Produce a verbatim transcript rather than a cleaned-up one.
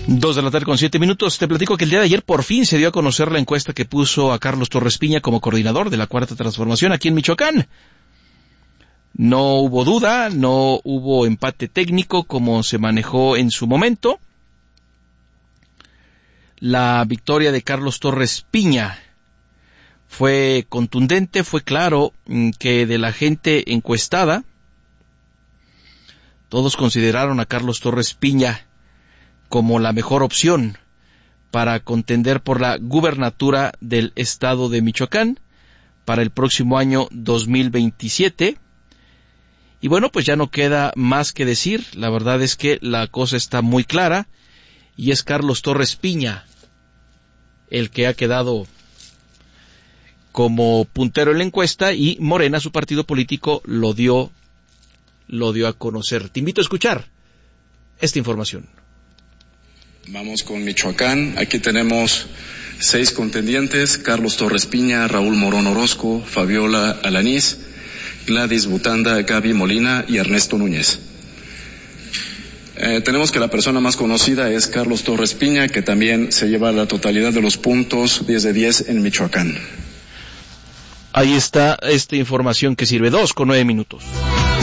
Dos de la tarde con siete minutos. Te platico que el día de ayer por fin se dio a conocer la encuesta que puso a Carlos Torres Piña como coordinador de la Cuarta Transformación aquí en Michoacán. No hubo duda, no hubo empate técnico como se manejó en su momento. La victoria de Carlos Torres Piña fue contundente, fue claro que de la gente encuestada, todos consideraron a Carlos Torres Piña como la mejor opción para contender por la gubernatura del estado de Michoacán para el próximo año dos mil veintisiete. Y bueno, pues ya no queda más que decir, la verdad es que la cosa está muy clara, y es Carlos Torres Piña el que ha quedado como puntero en la encuesta, y Morena, su partido político, lo dio, lo dio a conocer. Te invito a escuchar esta información. Vamos con Michoacán. Aquí tenemos seis contendientes: Carlos Torres Piña, Raúl Morón Orozco, Fabiola Alanís, Gladys Butanda, Gaby Molina y Ernesto Núñez. Eh, tenemos que la persona más conocida es Carlos Torres Piña, que también se lleva la totalidad de los puntos, diez de diez en Michoacán. Ahí está esta información que sirve. Dos con nueve minutos.